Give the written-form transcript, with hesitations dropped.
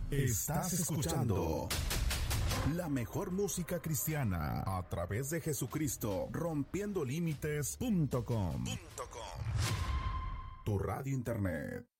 Estás escuchando la mejor música cristiana a través de Jesucristo, rompiendolímites.com. Tu radio internet.